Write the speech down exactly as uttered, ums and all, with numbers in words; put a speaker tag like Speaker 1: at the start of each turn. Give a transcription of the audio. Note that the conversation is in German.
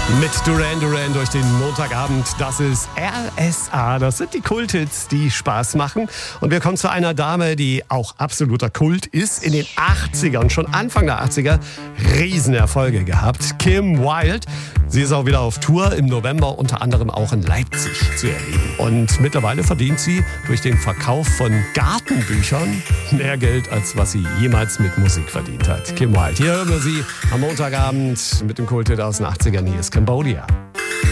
Speaker 1: Mit Duran Duran durch den Montagabend. Das ist R S A. Das sind die Kulthits, die Spaß machen. Und wir kommen zu einer Dame, die auch absoluter Kult ist. In den achtzigern, schon Anfang der achtziger, Riesenerfolge gehabt. Kim Wilde. Sie ist auch wieder auf Tour im November, unter anderem auch in Leipzig zu erleben. Und mittlerweile verdient sie durch den Verkauf von Gartenbüchern mehr Geld, als was sie jemals mit Musik verdient hat. Kim Wilde. Hier hören wir sie am Montagabend mit dem Kulthit aus den achtzigern. Hier ist Cambodia.